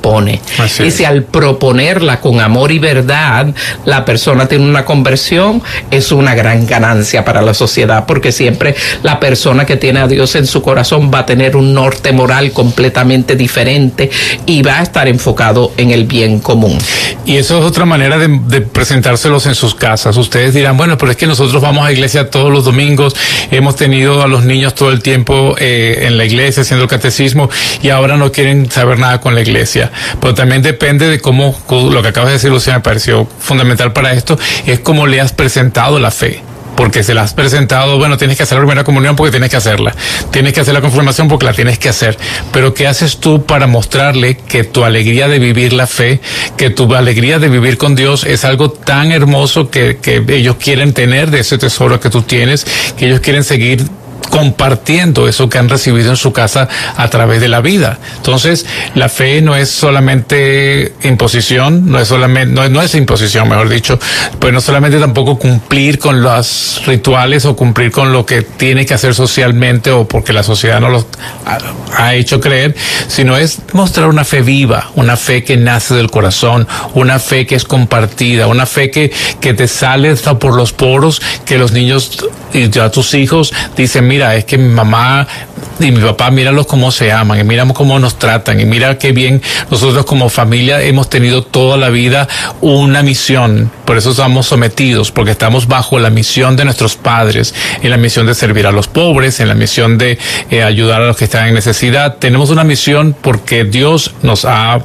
impone. Y si al proponerla con amor y verdad, la persona tiene una conversión, es una gran ganancia para la sociedad, porque siempre la persona que tiene a Dios en su corazón va a tener un norte moral completamente diferente y va a estar enfocado en el bien común. Y eso es otra manera de presentárselos en sus casas. Ustedes dirán, bueno, pero es que nosotros vamos a iglesia todos los domingos, hemos tenido a los niños todo el tiempo en la iglesia haciendo el catecismo y ahora no quieren saber nada con la iglesia. Pero también depende de cómo, lo que acabas de decir, Lucía, me pareció fundamental para esto, es cómo le has presentado la fe. Porque se la has presentado, bueno, tienes que hacer la primera comunión porque tienes que hacerla. Tienes que hacer la confirmación porque la tienes que hacer. Pero ¿qué haces tú para mostrarle que tu alegría de vivir la fe, que tu alegría de vivir con Dios es algo tan hermoso que ellos quieren tener de ese tesoro que tú tienes, que ellos quieren seguir compartiendo eso que han recibido en su casa a través de la vida? Entonces, la fe no es solamente imposición, no es imposición, mejor dicho, pues no solamente tampoco cumplir con los rituales o cumplir con lo que tiene que hacer socialmente o porque la sociedad no los ha hecho creer, sino es mostrar una fe viva, una fe que nace del corazón, una fe que es compartida, una fe que te sale hasta por los poros, que los niños y ya tus hijos dicen, mira, es que mi mamá y mi papá, míralos cómo se aman, y mira cómo nos tratan, y mira qué bien nosotros como familia hemos tenido toda la vida una misión. Por eso estamos sometidos, porque estamos bajo la misión de nuestros padres, en la misión de servir a los pobres, en la misión de ayudar a los que están en necesidad. Tenemos una misión porque Dios nos ha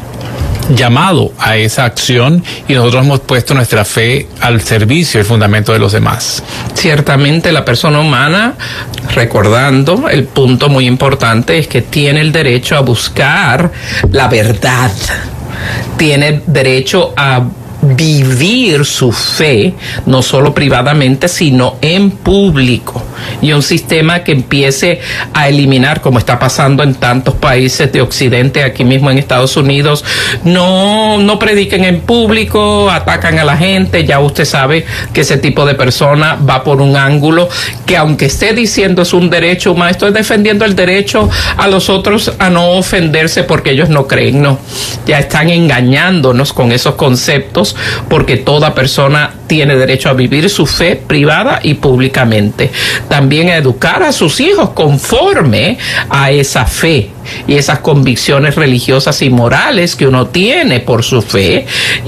llamado a esa acción y nosotros hemos puesto nuestra fe al servicio, el fundamento de los demás. Ciertamente la persona humana, recordando el punto muy importante, es que tiene el derecho a buscar la verdad, tiene derecho a vivir su fe, no solo privadamente, sino en público. Y un sistema que empiece a eliminar, como está pasando en tantos países de Occidente, aquí mismo en Estados Unidos, no prediquen en público, atacan a la gente. Ya usted sabe que ese tipo de persona va por un ángulo que, aunque esté diciendo es un derecho humano, estoy defendiendo el derecho a los otros a no ofenderse porque ellos no creen. No, ya están engañándonos con esos conceptos, porque toda persona tiene derecho a vivir su fe privada y públicamente. También a educar a sus hijos conforme a esa fe y esas convicciones religiosas y morales que uno tiene por su fe,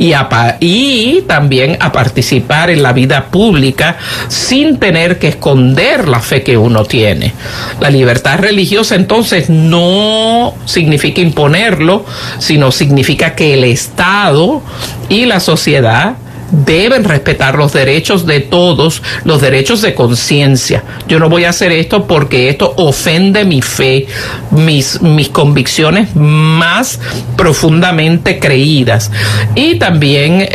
y también a participar en la vida pública sin tener que esconder la fe que uno tiene. La libertad religiosa entonces no significa imponerlo, sino significa que el Estado y la sociedad deben respetar los derechos de todos, los derechos de conciencia. Yo no voy a hacer esto porque esto ofende mi fe, mis convicciones más profundamente creídas. Y también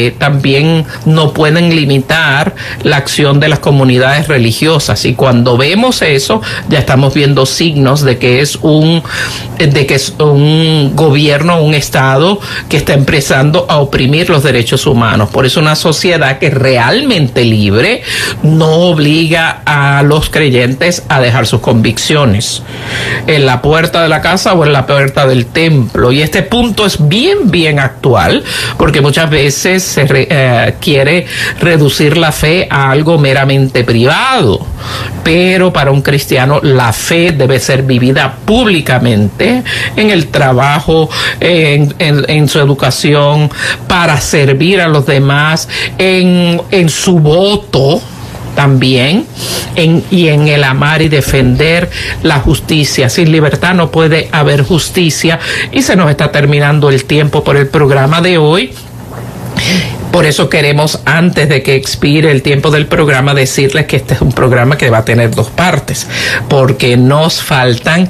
no pueden limitar la acción de las comunidades religiosas. Y cuando vemos eso, ya estamos viendo signos de que es un gobierno, un Estado que está empezando a oprimir los derechos humanos. Por eso una sociedad que es realmente libre no obliga a los creyentes a dejar sus convicciones en la puerta de la casa o en la puerta del templo. Y este punto es bien actual, porque muchas veces se quiere reducir la fe a algo meramente privado. Pero para un cristiano la fe debe ser vivida públicamente, en el trabajo, en su educación, para servir a los demás, en su voto también, y en el amar y defender la justicia. Sin libertad no puede haber justicia, y se nos está terminando el tiempo por el programa de hoy. Por eso queremos, antes de que expire el tiempo del programa, decirles que este es un programa que va a tener dos partes, porque nos faltan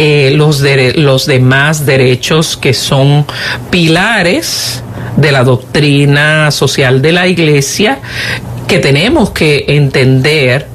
los demás derechos que son pilares de la doctrina social de la Iglesia, que tenemos que entender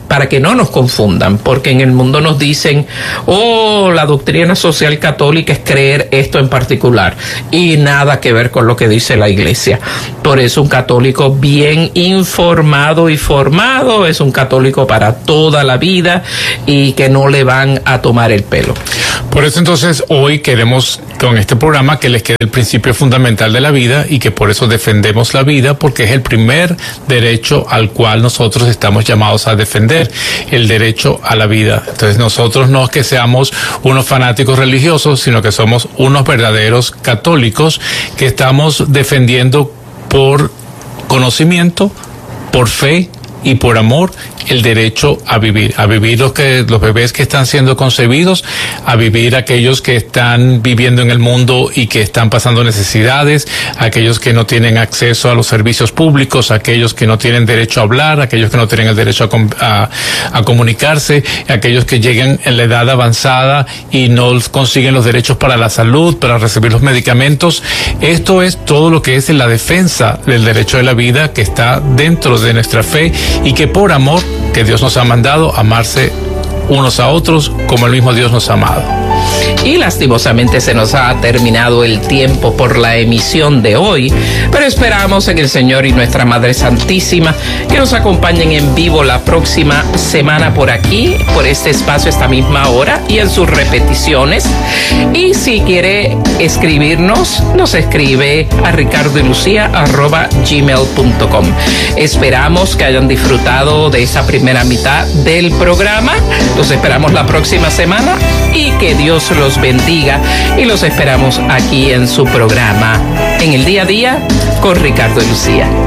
para que no nos confundan, porque en el mundo nos dicen, oh, la doctrina social católica es creer esto en particular, y nada que ver con lo que dice la Iglesia. Por eso un católico bien informado y formado es un católico para toda la vida y que no le van a tomar el pelo. Por eso entonces hoy queremos con este programa que les quede el principio fundamental de la vida y que por eso defendemos la vida, porque es el primer derecho al cual nosotros estamos llamados a defender, el derecho a la vida. Entonces nosotros no es que seamos unos fanáticos religiosos, sino que somos unos verdaderos católicos que estamos defendiendo por conocimiento, por fe y por amor el derecho a vivir los bebés que están siendo concebidos, a vivir aquellos que están viviendo en el mundo y que están pasando necesidades, aquellos que no tienen acceso a los servicios públicos, aquellos que no tienen derecho a hablar, aquellos que no tienen el derecho a comunicarse, aquellos que llegan en la edad avanzada y no consiguen los derechos para la salud, para recibir los medicamentos. Esto es todo lo que es la defensa del derecho de la vida que está dentro de nuestra fe y que por amor que Dios nos ha mandado amarse unos a otros como el mismo Dios nos ha amado. Y lastimosamente se nos ha terminado el tiempo por la emisión de hoy, pero esperamos en el Señor y nuestra Madre Santísima que nos acompañen en vivo la próxima semana por aquí, por este espacio, esta misma hora y en sus repeticiones. Y si quiere escribirnos, nos escribe a ricardoylucia@gmail.com. Esperamos que hayan disfrutado de esa primera mitad del programa. Los esperamos la próxima semana y que Dios los bendiga, y los esperamos aquí en su programa En el Día a Día con Ricardo y Lucía.